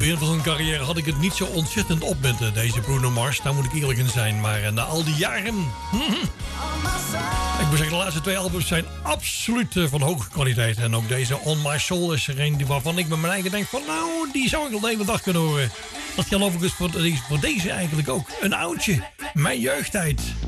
begin van zijn carrière had ik het niet zo ontzettend op met deze Bruno Mars. Daar moet ik eerlijk in zijn. Maar na al die jaren... Ik moet zeggen, de laatste 2 albums zijn absoluut van hoge kwaliteit. En ook deze On My Soul is er een waarvan ik met mijn eigen denk van... nou, die zou ik al de hele dag kunnen horen. Dat geloof ik dus voor deze eigenlijk ook. Een oudje. Mijn jeugdtijd.